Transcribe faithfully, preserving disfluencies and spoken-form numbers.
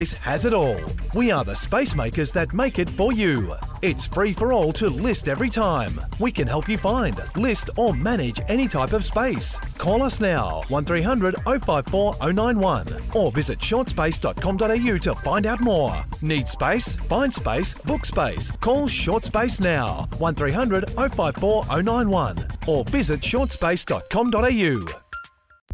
Space has it all. We are the space makers that make it for you. It's free for all to list every time. We can help you find, list or manage any type of space. Call us now, one three hundred oh five four oh nine one or visit short space dot com dot a u to find out more. Need space? Find space, book space. Call Short Space now, one three hundred oh five four oh nine one or visit short space dot com dot a u.